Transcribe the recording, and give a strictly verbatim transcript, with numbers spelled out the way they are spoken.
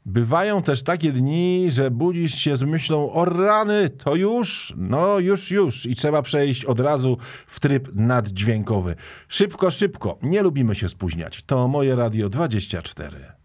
Bywają też takie dni, że budzisz się z myślą, o rany, to już? No już, już. I trzeba przejść od razu w tryb naddźwiękowy. Szybko, szybko. Nie lubimy się spóźniać. To Moje Radio dwadzieścia cztery.